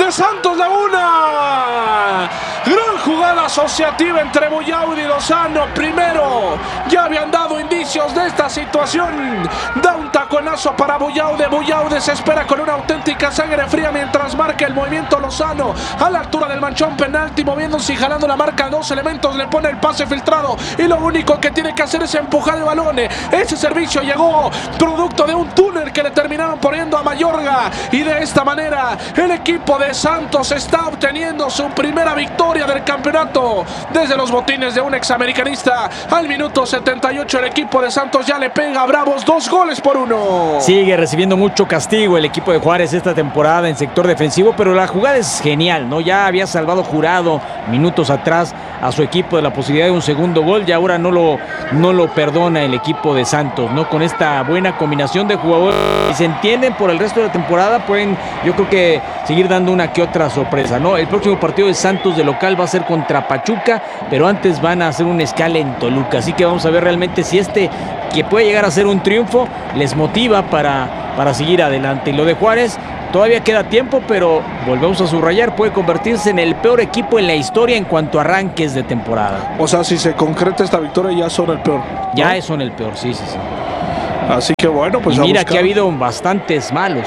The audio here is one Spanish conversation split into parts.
de Santos Laguna. Gran jugada asociativa entre Boyaud y Lozano. Primero, ya habían dado indicios de esta situación. Da un taconazo para Boyaud. Boyaud desespera con una auténtica sangre fría mientras marca el movimiento Lozano a la altura del manchón penalti, moviéndose y jalando la marca a dos elementos. Le pone el pase filtrado y lo único que tiene que hacer es empujar el balón. Ese servicio llegó producto de un túnel que le terminaron poniendo a Mayorga, y de esta manera el equipo de Santos está obteniendo su primera victoria del campeonato desde los botines de un examericanista. Al minuto 78 el equipo de Santos ya le pega a Bravos 2-1. Sigue recibiendo mucho castigo el equipo de Juárez esta temporada en sector defensivo, pero la jugada es genial, ¿no? Ya había salvado Jurado minutos atrás a su equipo de la posibilidad de un segundo gol, y ahora no lo perdona el equipo de Santos, ¿no? Con esta buena combinación de jugadores, si se entienden por el resto de la temporada, pueden, yo creo que seguir dando una que otra sorpresa, ¿no? El próximo partido de Santos de local va a ser contra Pachuca, pero antes van a hacer un escala en Toluca, así que vamos a ver realmente si que puede llegar a ser un triunfo, les motiva para seguir adelante. Y lo de Juárez, todavía queda tiempo, pero volvemos a subrayar, puede convertirse en el peor equipo en la historia en cuanto a arranques de temporada. O sea, si se concreta esta victoria, ya son el peor, ¿no? Ya son el peor, sí. Así que bueno, pues y mira que ha habido bastantes malos,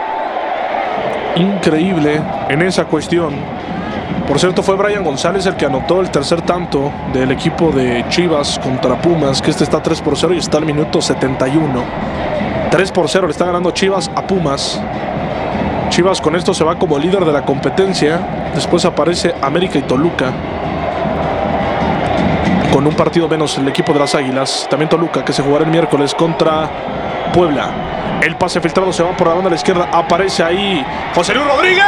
Increíble en esa cuestión. Por cierto, fue Brian González el que anotó el tercer tanto del equipo de Chivas contra Pumas, que está 3-0 y está al minuto 71. 3-0 le está ganando Chivas a Pumas. Chivas con esto se va como líder de la competencia. Después aparece América y Toluca, con un partido menos el equipo de las Águilas. También Toluca, que se jugará el miércoles contra Puebla. El pase filtrado se va por la banda a la izquierda. Aparece ahí José Luis Rodríguez.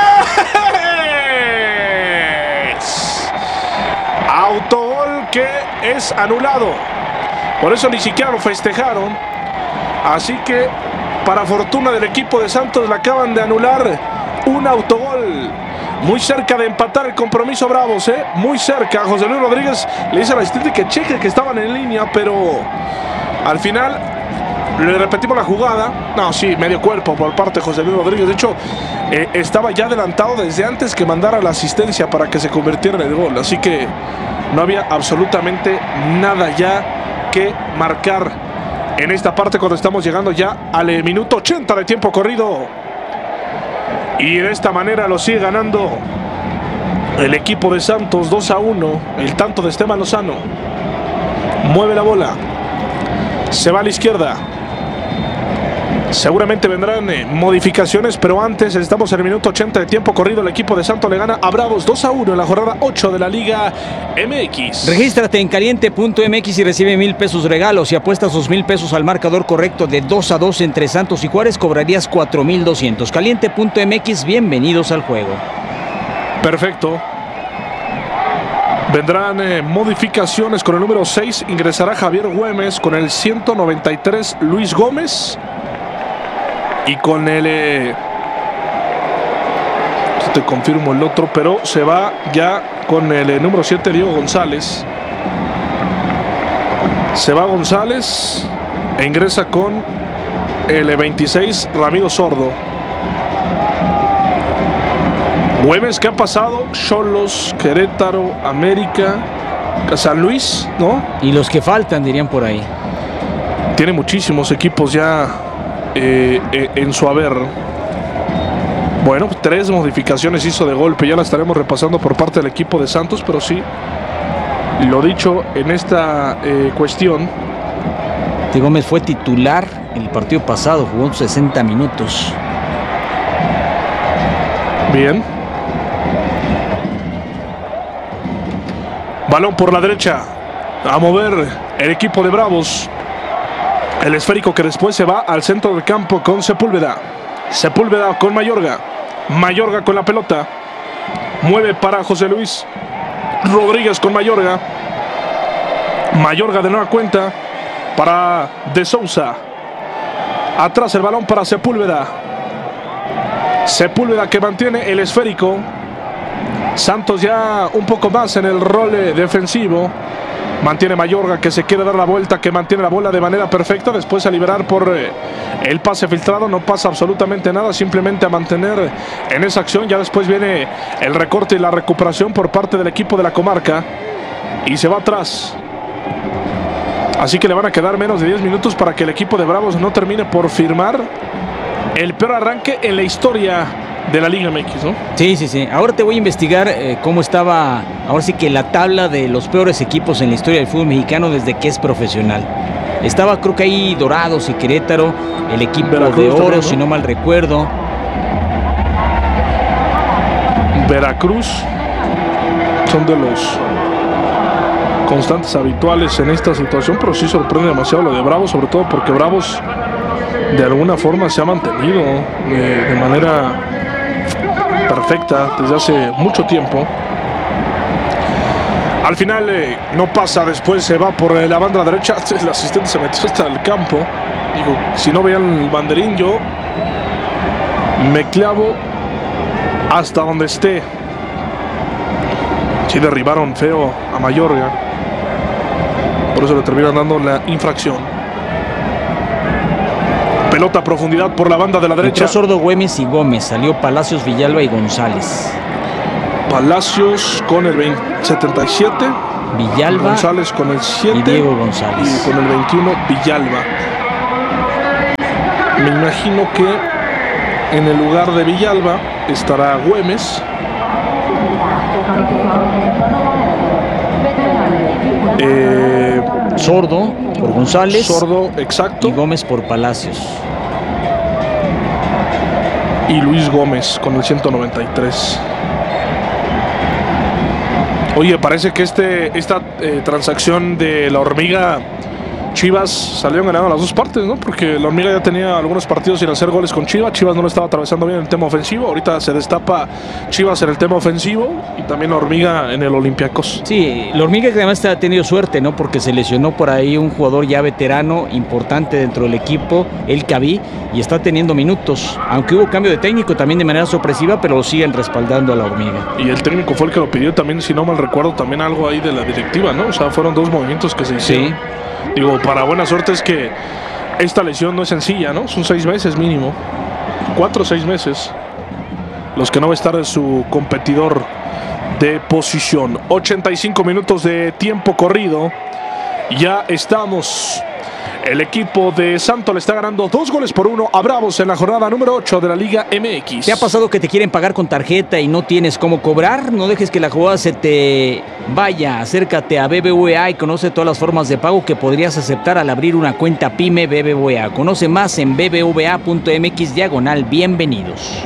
Autogol que es anulado. Por eso ni siquiera lo festejaron. Así que, para fortuna del equipo de Santos, le acaban de anular un autogol. Muy cerca de empatar el compromiso Bravos, muy cerca. José Luis Rodríguez le dice al asistente que cheque que estaban en línea, pero al final le repetimos la jugada. No, sí, medio cuerpo por parte de José Luis Rodríguez. De hecho, estaba ya adelantado desde antes que mandara la asistencia para que se convirtiera en el gol. Así que no había absolutamente nada ya que marcar en esta parte cuando estamos llegando ya al minuto 80 de tiempo corrido. Y de esta manera lo sigue ganando el equipo de Santos 2-1. El tanto de Esteban Lozano. Mueve la bola. Se va a la izquierda. Seguramente vendrán modificaciones, pero antes estamos en el minuto 80 de tiempo corrido. El equipo de Santos le gana a Bravos 2-1 en la jornada 8 de la Liga MX. Regístrate en caliente.mx y recibe 1,000 pesos regalos. Si apuestas 2,000 pesos al marcador correcto de 2-2 entre Santos y Juárez, cobrarías 4,200. Caliente.mx, bienvenidos al juego. Perfecto. Vendrán modificaciones. Con el número 6 ingresará Javier Güemes. Con el 193 Luis Gómez. Y con el... te confirmo el otro, pero se va ya con el número 7 Diego González. Se va González e ingresa con el 26 Ramiro Sordo. Güemes, que ha pasado Xolos, Querétaro, América, San Luis, ¿no? Y los que faltan, dirían por ahí. Tiene muchísimos equipos ya en su haber. Bueno, 3 modificaciones hizo de golpe. Ya la estaremos repasando por parte del equipo de Santos, pero sí, lo dicho en esta cuestión. Gómez fue titular el partido pasado, jugó 60 minutos. Bien. Balón por la derecha. A mover el equipo de Bravos. El esférico que después se va al centro del campo con Sepúlveda. Sepúlveda con Mayorga. Mayorga con la pelota. Mueve para José Luis Rodríguez con Mayorga. Mayorga de nueva cuenta para De Sousa. Atrás el balón para Sepúlveda. Sepúlveda que mantiene el esférico. Santos ya un poco más en el rol defensivo. Mantiene Mayorga, que se quiere dar la vuelta, que mantiene la bola de manera perfecta. Después a liberar por el pase filtrado. No pasa absolutamente nada, simplemente a mantener en esa acción. Ya después viene el recorte y la recuperación por parte del equipo de la comarca. Y se va atrás. Así que le van a quedar menos de 10 minutos para que el equipo de Bravos no termine por firmar el peor arranque en la historia de la Liga MX, ¿no? Sí. Ahora te voy a investigar cómo estaba, ahora sí que la tabla de los peores equipos en la historia del fútbol mexicano desde que es profesional. Estaba, creo que ahí Dorados y Querétaro, el equipo Veracruz de Oro, también, ¿no? Si no mal recuerdo. Veracruz son de los constantes habituales en esta situación, pero sí sorprende demasiado lo de Bravos, sobre todo porque Bravos de alguna forma se ha mantenido de manera perfecta desde hace mucho tiempo. Al final no pasa, después se va por la banda derecha. El asistente se metió hasta el campo. Digo, si no vean el banderín, yo me clavo hasta donde esté. Sí, derribaron feo a Mayorga, por eso le terminan dando la infracción. Pelota a profundidad por la banda de la derecha. Entró Sordo, Güemes y Gómez. Salió Palacios, Villalba y González. Palacios con el 77. Villalba. González con el 7. Y Diego González. Y con el 21, Villalba. Me imagino que en el lugar de Villalba estará Güemes. Sordo por González. Sordo, exacto. Y Gómez por Palacios. Y Luis Gómez con el 193. Oye, parece que esta transacción de la Hormiga Chivas salieron ganando las dos partes, ¿no? Porque la Hormiga ya tenía algunos partidos sin hacer goles con Chivas. Chivas no lo estaba atravesando bien en el tema ofensivo. Ahorita se destapa Chivas en el tema ofensivo y también la Hormiga en el Olympiacos. Sí, la Hormiga que además ha tenido suerte, ¿no? Porque se lesionó por ahí un jugador ya veterano, importante dentro del equipo, el Cabí, y está teniendo minutos. Aunque hubo cambio de técnico también de manera sorpresiva, pero lo siguen respaldando a la Hormiga. Y el técnico fue el que lo pidió también, si no mal recuerdo, también algo ahí de la directiva, ¿no? O sea, fueron dos movimientos que se hicieron. Sí. Digo, para buena suerte es que esta lesión no es sencilla, ¿no? Son 6 meses mínimo. 4 o 6 meses. Los que no va a estar de su competidor de posición. 85 minutos de tiempo corrido. Ya estamos. El equipo de Santos le está ganando 2-1 a Bravos en la jornada número 8 de la Liga MX. ¿Te ha pasado que te quieren pagar con tarjeta y no tienes cómo cobrar? No dejes que la jugada se te vaya. Acércate a BBVA y conoce todas las formas de pago que podrías aceptar al abrir una cuenta PYME BBVA. Conoce más en bbva.mx/bienvenidos.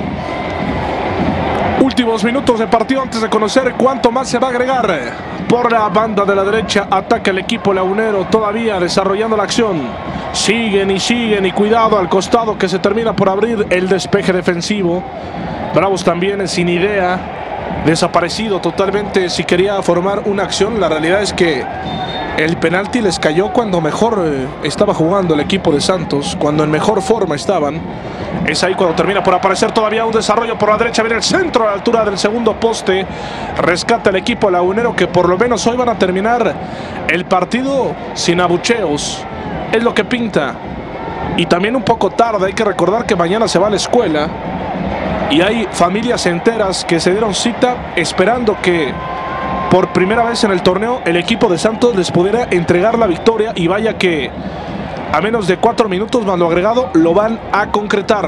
Últimos minutos de partido antes de conocer cuánto más se va a agregar. Por la banda de la derecha ataca el equipo lagunero, todavía desarrollando la acción. Siguen y cuidado al costado que se termina por abrir el despeje defensivo. Bravos también sin idea, desaparecido totalmente si quería formar una acción. La realidad es que el penalti les cayó cuando mejor estaba jugando el equipo de Santos, cuando en mejor forma estaban. Es ahí cuando termina por aparecer todavía un desarrollo por la derecha. Viene el centro a la altura del segundo poste. Rescata el equipo lagunero, que por lo menos hoy van a terminar el partido sin abucheos. Es lo que pinta. Y también un poco tarde. Hay que recordar que mañana se va a la escuela. Y hay familias enteras que se dieron cita esperando que por primera vez en el torneo el equipo de Santos les pudiera entregar la victoria. Y vaya que a menos de 4 minutos más lo agregado lo van a concretar.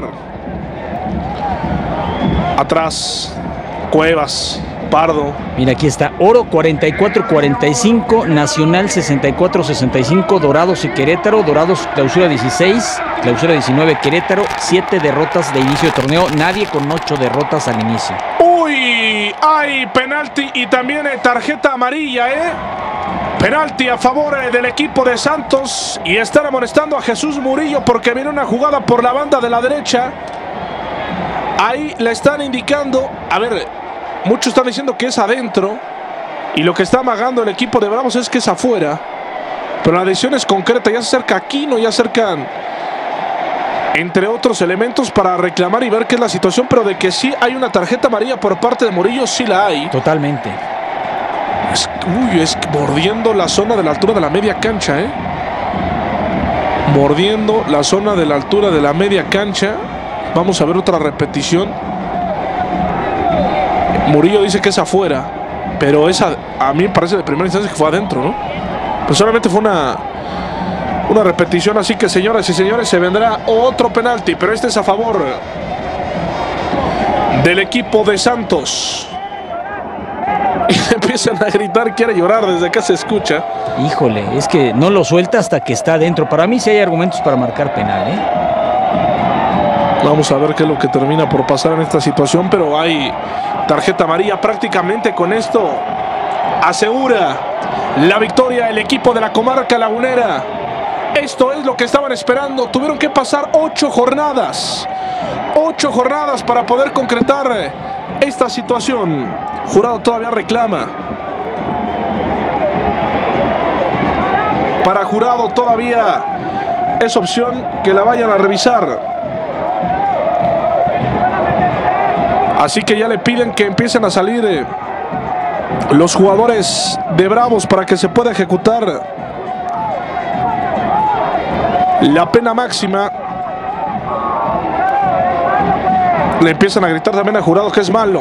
Atrás, Cuevas, Pardo. Mira, aquí está. Oro 44-45, Nacional 64-65, Dorados y Querétaro. Dorados clausura 16, clausura 19 Querétaro. 7 derrotas de inicio de torneo. Nadie con 8 derrotas al inicio. Uy, hay penalti y también tarjeta amarilla, Penalti a favor del equipo de Santos. Y están amonestando a Jesús Murillo porque viene una jugada por la banda de la derecha. Ahí le están indicando. A ver, muchos están diciendo que es adentro. Y lo que está amagando el equipo de Bravos es que es afuera. Pero la decisión es concreta. Ya se acerca Aquino, ya acercan entre otros elementos para reclamar y ver qué es la situación. Pero de que sí hay una tarjeta amarilla por parte de Murillo, sí la hay. Totalmente. Es mordiendo la zona de la altura de la media cancha, mordiendo la zona de la altura de la media cancha. Vamos a ver otra repetición. Murillo dice que es afuera, pero esa a mí me parece de primera instancia que fue adentro, ¿no? Pues solamente fue una repetición, así que señoras y señores, se vendrá otro penalti, pero este es a favor del equipo de Santos. Y empiezan a gritar, quiere llorar, desde acá se escucha. Híjole, es que no lo suelta hasta que está adentro. Para mí sí hay argumentos para marcar penal, Vamos a ver qué es lo que termina por pasar en esta situación, pero hay tarjeta amarilla. Prácticamente con esto asegura la victoria el equipo de la comarca lagunera. Esto es lo que estaban esperando. Tuvieron que pasar 8 jornadas. 8 jornadas para poder concretar esta situación. Jurado todavía reclama. Para Jurado todavía es opción que la vayan a revisar. Así que ya le piden que empiecen a salir los jugadores de Bravos para que se pueda ejecutar la pena máxima. Le empiezan a gritar también a Jurado que es malo.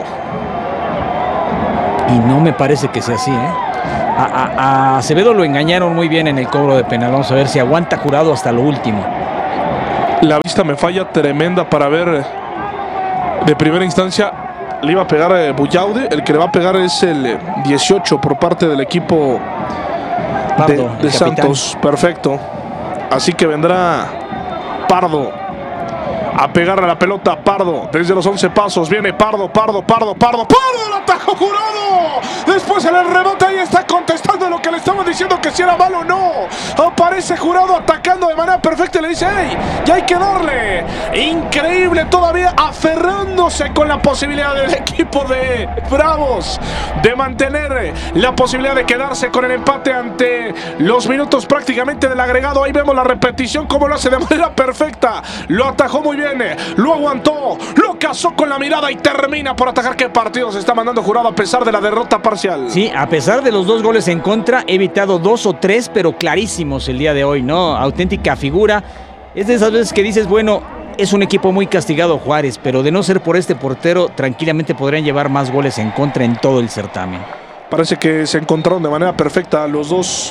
Y no me parece que sea así, A Acevedo lo engañaron muy bien en el cobro de penal. Vamos a ver si aguanta Jurado hasta lo último. La vista me falla tremenda para ver de primera instancia. Le iba a pegar Buyaude. El que le va a pegar es el 18 por parte del equipo Pardo, de Santos. Perfecto. Así que vendrá Pardo a pegarle a la pelota. Pardo desde los 11 pasos. Viene Pardo. ¡Lo atajó Jurado! Después en el rebote ahí está contestando lo que le estamos diciendo, que si era malo o no. Aparece Jurado atacando de manera perfecta y le dice: ¡hey! ¡Ya hay que darle! Increíble, todavía aferrándose con la posibilidad del equipo de Bravos de mantener la posibilidad de quedarse con el empate ante los minutos prácticamente del agregado. Ahí vemos la repetición, cómo lo hace de manera perfecta. Lo atajó muy bien, lo aguantó, lo cazó con la mirada y termina por atajar. ¿Qué partido se está mandando Jurado a pesar de la derrota parcial? Sí, a pesar de los 2 goles en contra, he evitado 2 o 3, pero clarísimos el día de hoy, ¿no? Auténtica figura. Es de esas veces que dices, bueno, es un equipo muy castigado Juárez, pero de no ser por este portero, tranquilamente podrían llevar más goles en contra en todo el certamen. Parece que se encontraron de manera perfecta los dos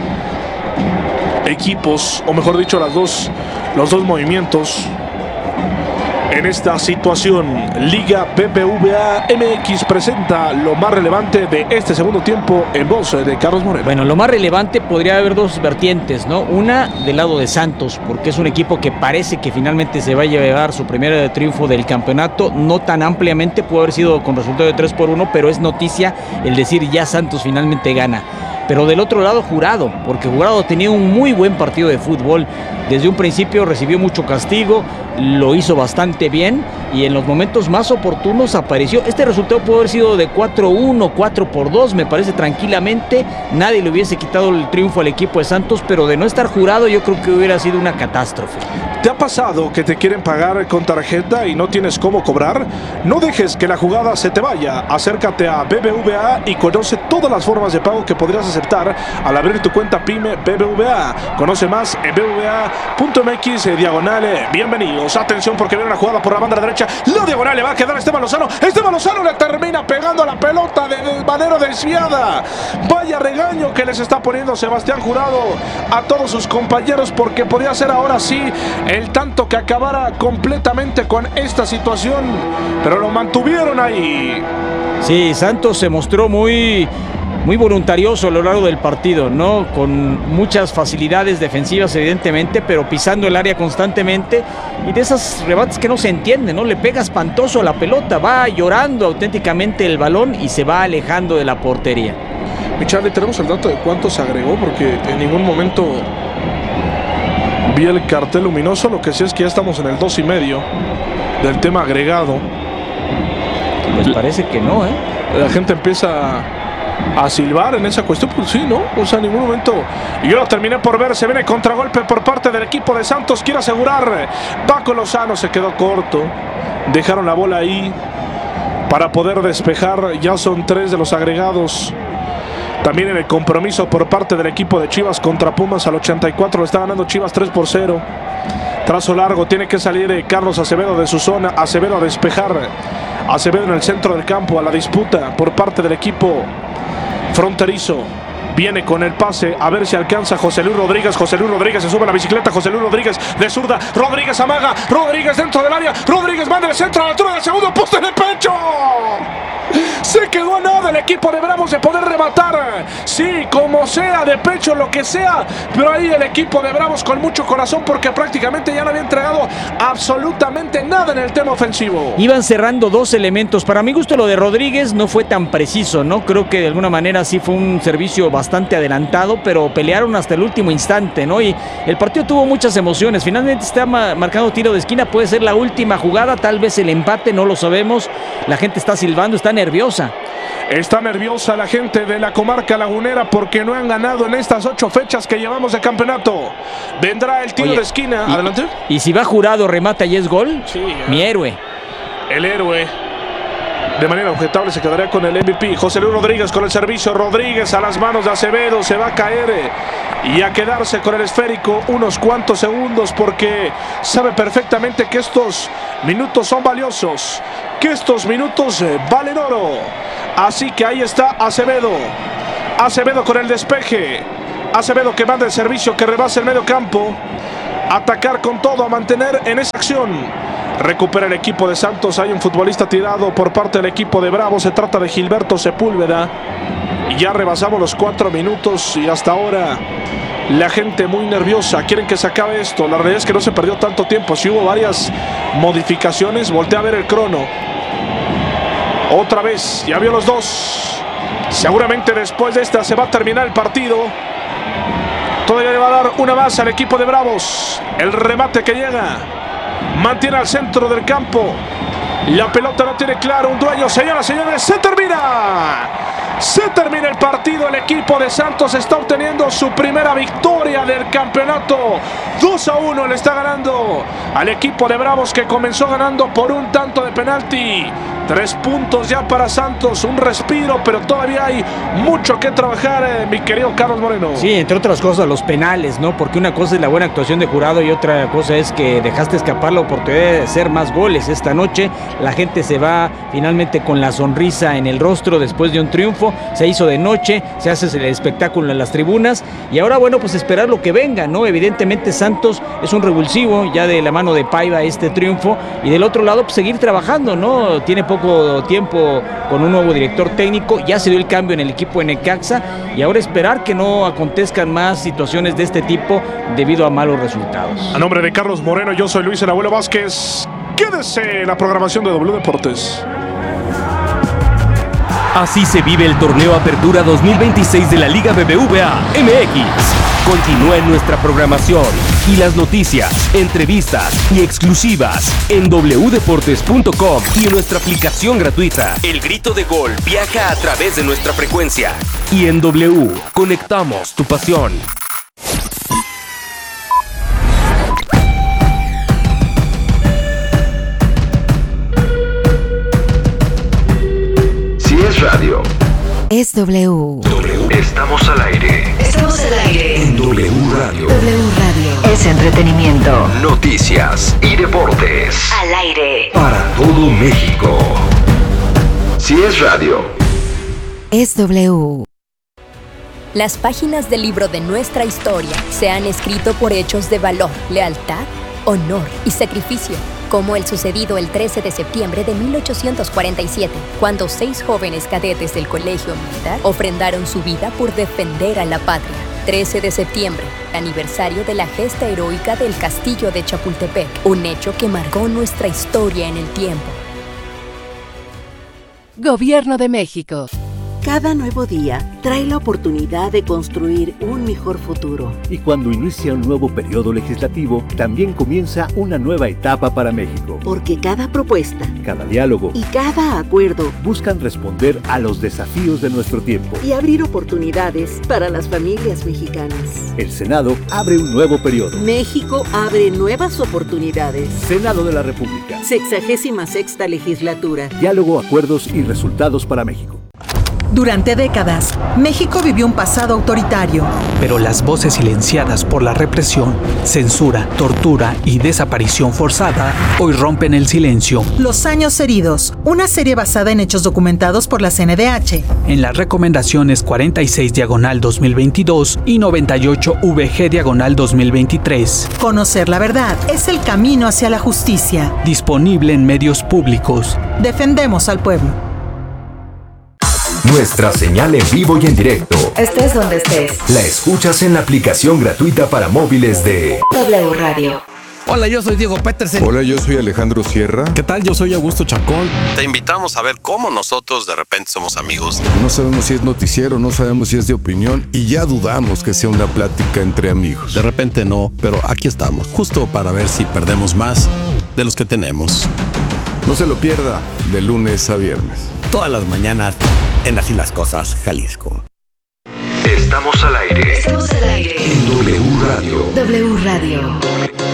equipos, o mejor dicho, los dos movimientos. En esta situación, Liga BBVA MX presenta lo más relevante de este segundo tiempo en voz de Carlos Moreno. Bueno, lo más relevante podría haber 2 vertientes, ¿no? Una del lado de Santos, porque es un equipo que parece que finalmente se va a llevar su primer triunfo del campeonato, no tan ampliamente, puede haber sido con resultado de 3-1, pero es noticia el decir ya Santos finalmente gana. Pero del otro lado Jurado, porque Jurado tenía un muy buen partido de fútbol. Desde un principio recibió mucho castigo, lo hizo bastante bien y en los momentos más oportunos apareció. Este resultado puede haber sido de 4-1, 4-2, me parece tranquilamente. Nadie le hubiese quitado el triunfo al equipo de Santos, pero de no estar Jurado yo creo que hubiera sido una catástrofe. ¿Te ha pasado que te quieren pagar con tarjeta y no tienes cómo cobrar? No dejes que la jugada se te vaya. Acércate a BBVA y conoce todas las formas de pago que podrías aceptar al abrir tu cuenta PYME BBVA. Conoce más en BBVA.mx diagonal bienvenidos. Atención porque viene una jugada por la banda derecha. La diagonal le va a quedar a Esteban Lozano. Esteban Lozano le termina pegando a la pelota de manera desviada. Vaya regaño que les está poniendo Sebastián Jurado a todos sus compañeros, porque podía ser ahora sí el tanto que acabara completamente con esta situación, pero lo mantuvieron ahí. Sí, Santos se mostró muy voluntarioso a lo largo del partido, ¿no? Con muchas facilidades defensivas, evidentemente, pero pisando el área constantemente y de esas rebates que no se entienden, ¿no? Le pega espantoso a la pelota, va llorando auténticamente el balón y se va alejando de la portería. Mi Charlie, tenemos el dato de cuánto se agregó, porque en ningún momento vi el cartel luminoso. Lo que sí es que ya estamos en el 2.5 del tema agregado. Pues parece que no, ¿eh? La gente empieza a silbar en esa cuestión, pues sí, ¿no? O sea, en ningún momento. Y yo lo terminé por ver, se viene contragolpe por parte del equipo de Santos, quiere asegurar. Paco Lozano se quedó corto, dejaron la bola ahí para poder despejar. Ya son 3 de los agregados También en el compromiso por parte del equipo de Chivas contra Pumas al 84 lo está ganando Chivas 3-0. Trazo largo, tiene que salir Carlos Acevedo de su zona, Acevedo a despejar, Acevedo en el centro del campo a la disputa por parte del equipo fronterizo. Viene con el pase, a ver si alcanza José Luis Rodríguez. José Luis Rodríguez se sube a la bicicleta. José Luis Rodríguez de zurda. Rodríguez amaga. Rodríguez dentro del área. Rodríguez manda el centro a la altura del segundo poste de pecho. Se quedó a nada el equipo de Bravos de poder rematar. Sí, como sea, de pecho, lo que sea. Pero ahí el equipo de Bravos con mucho corazón porque prácticamente ya no había entregado absolutamente nada en el tema ofensivo. Iban cerrando dos elementos. Para mi gusto lo de Rodríguez no fue tan preciso, ¿no? Creo que de alguna manera sí fue un servicio bastante adelantado, pero pelearon hasta el último instante, ¿no? Y el partido tuvo muchas emociones. Finalmente está marcando tiro de esquina. Puede ser la última jugada, tal vez el empate, no lo sabemos. La gente está silbando, está nerviosa. Está nerviosa la gente de la comarca lagunera porque no han ganado en estas 8 fechas que llevamos de campeonato. Vendrá el tiro de esquina. Adelante. Y si va Jurado, remata y es gol. Sí, mi héroe. El héroe. De manera objetable se quedaría con el MVP. José Luis Rodríguez con el servicio. Rodríguez a las manos de Acevedo. Se va a caer y a quedarse con el esférico unos cuantos segundos porque sabe perfectamente que estos minutos son valiosos, que estos minutos valen oro. Así que ahí está Acevedo. Acevedo con el despeje. Acevedo que manda el servicio, que rebasa el medio campo. Atacar con todo, a mantener en esa acción. Recupera el equipo de Santos. Hay un futbolista tirado por parte del equipo de Bravos. Se trata de Gilberto Sepúlveda. Y ya rebasamos los 4 minutos y hasta ahora la gente muy nerviosa. Quieren que se acabe esto. La realidad es que no se perdió tanto tiempo. Si hubo varias modificaciones, voltea a ver el crono. Otra vez, ya vio los dos. Seguramente después de esta se va a terminar el partido. Todavía le va a dar una más al equipo de Bravos. El remate que llega. Mantiene al centro del campo. La pelota no tiene claro un dueño. Señoras y señores, se termina. Se termina el partido. El equipo de Santos está obteniendo su primera victoria del campeonato. 2-1 le está ganando al equipo de Bravos, que comenzó ganando por un tanto de penalti. 3 puntos ya para Santos, un respiro, pero todavía hay mucho que trabajar, mi querido Carlos Moreno. Sí, entre otras cosas los penales, ¿no? Porque una cosa es la buena actuación de Jurado y otra cosa es que dejaste escapar la oportunidad de hacer más goles esta noche. La gente se va finalmente con la sonrisa en el rostro después de un triunfo. Se hizo de noche, se hace el espectáculo en las tribunas y ahora, bueno, pues esperar lo que venga, ¿no? Evidentemente Santos es un revulsivo ya de la mano de Paiva este triunfo, y del otro lado pues seguir trabajando, ¿no? Tiene poco tiempo con un nuevo director técnico, ya se dio el cambio en el equipo de Necaxa y ahora esperar que no acontezcan más situaciones de este tipo debido a malos resultados. A nombre de Carlos Moreno, yo soy Luis el Abuelo Vázquez. Quédese en la programación de W Deportes. Así se vive el torneo Apertura 2026 de la Liga BBVA MX. Continúa en nuestra programación y las noticias, entrevistas y exclusivas en wdeportes.com y en nuestra aplicación gratuita. El grito de gol viaja a través de nuestra frecuencia. Y en W, conectamos tu pasión. Es radio. Es W. Estamos al aire. Estamos al aire. En W Radio. W Radio. Es entretenimiento. Noticias y deportes. Al aire. Para todo México. Si es radio. Es W. Las páginas del libro de nuestra historia se han escrito por hechos de valor, lealtad, honor y sacrificio, como el sucedido el 13 de septiembre de 1847, cuando 6 jóvenes cadetes del Colegio Militar ofrendaron su vida por defender a la patria. 13 de septiembre, aniversario de la gesta heroica del Castillo de Chapultepec, un hecho que marcó nuestra historia en el tiempo. Gobierno de México. Cada nuevo día trae la oportunidad de construir un mejor futuro. Y cuando inicia un nuevo periodo legislativo, también comienza una nueva etapa para México. Porque cada propuesta, cada diálogo y cada acuerdo buscan responder a los desafíos de nuestro tiempo y abrir oportunidades para las familias mexicanas. El Senado abre un nuevo periodo. México abre nuevas oportunidades. Senado de la República. 66ª legislatura. Diálogo, acuerdos y resultados para México. Durante décadas, México vivió un pasado autoritario. Pero las voces silenciadas por la represión, censura, tortura y desaparición forzada hoy rompen el silencio. Los años heridos, una serie basada en hechos documentados por la CNDH. En las recomendaciones 46/2022 y 98VG/2023. Conocer la verdad es el camino hacia la justicia. Disponible en medios públicos. Defendemos al pueblo. Nuestra señal en vivo y en directo. Estés donde estés. La escuchas en la aplicación gratuita para móviles de W Radio. Hola, yo soy Diego Petersen. Hola, yo soy Alejandro Sierra. ¿Qué tal? Yo soy Augusto Chacón. Te invitamos a ver cómo nosotros de repente somos amigos. No sabemos si es noticiero, no sabemos si es de opinión y ya dudamos que sea una plática entre amigos. De repente no, pero aquí estamos, justo para ver si perdemos más de los que tenemos. No se lo pierda, de lunes a viernes. Todas las mañanas en Así las Cosas, Jalisco. Estamos al aire. Estamos al aire. En W Radio. W Radio.